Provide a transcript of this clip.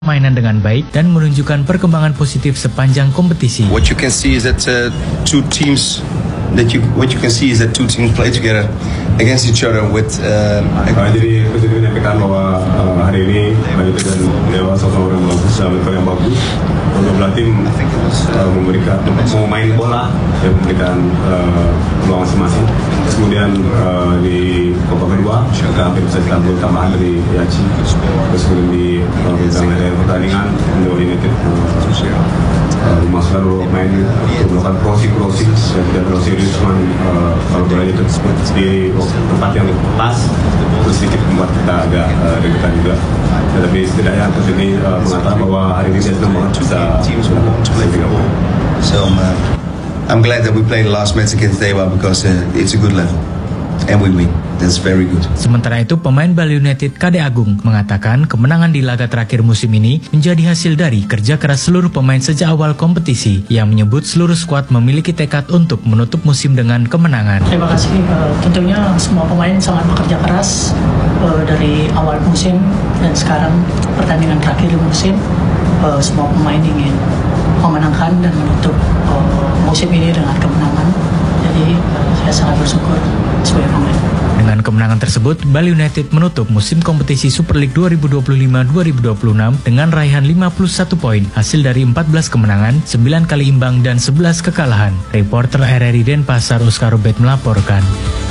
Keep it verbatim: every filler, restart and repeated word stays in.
permainan dengan baik dan menunjukkan perkembangan positif sepanjang kompetisi. What you can see is that uh, two teams that you what you can see is that two teams play together against each other with uh, nah, jadi presiden menyampaikan bahwa uh, hari ini Bali United dan Dewa sama-sama yang bagus, sama yang bagus. Kedua tim uh, memberikan mau main bola dan memberikan uh, peluang masing-masing. Kemudian uh, di babak kedua kita hampir bisa cetak gol tambahan dari Yachi. Terus kemudian di uh, dari pertandingan Dewa United uh, dimasukkan uh, main untuk melakukan crossing-crossing dan tidak terlalu serius, cuman uh, kalau bola itu di tempat yang pas terus sedikit membuat kita agak uh, deketan juga. Tetapi setidaknya aku ini uh, mengatakan bahwa hari ini dia senang banget bisa teams will want to play football. So um, uh, I'm glad that we played the last match against Dewa because uh, it's a good level and we win. That's very good. Sementara itu, pemain Bali United Kade Agung mengatakan kemenangan di laga terakhir musim ini menjadi hasil dari kerja keras seluruh pemain sejak awal kompetisi, yang menyebut seluruh skuad memiliki tekad untuk menutup musim dengan kemenangan. Terima kasih. Uh, tentunya semua pemain sangat bekerja keras uh, dari awal musim dan sekarang pertandingan terakhir musim. Uh, semua pemain ingin memenangkan dan menutup uh, musim ini dengan kemenangan. Jadi uh, saya sangat bersyukur sebagai pemain. Dengan kemenangan tersebut, Bali United menutup musim kompetisi Super League dua ribu dua puluh lima dua ribu dua puluh enam dengan raihan lima puluh satu poin, hasil dari empat belas kemenangan, sembilan kali imbang dan sebelas kekalahan. Reporter R R I Denpasar Oscar Robert melaporkan.